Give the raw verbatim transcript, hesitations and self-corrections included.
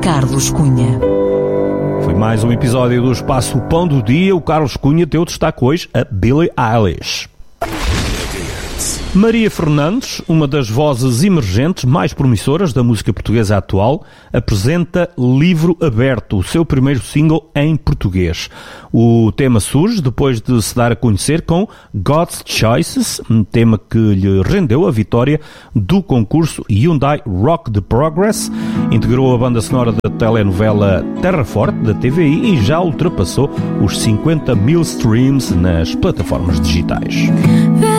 Carlos Cunha. Foi mais um episódio do Espaço Pão do Dia. O Carlos Cunha deu destaque hoje a Billie Eilish. Maria Fernandes, uma das vozes emergentes mais promissoras da música portuguesa atual, apresenta Livro Aberto, o seu primeiro single em português. O tema surge depois de se dar a conhecer com God's Choices, um tema que lhe rendeu a vitória do concurso Hyundai Rock the Progress. Integrou a banda sonora da telenovela Terra Forte, da T V I, e já ultrapassou os cinquenta mil streams nas plataformas digitais.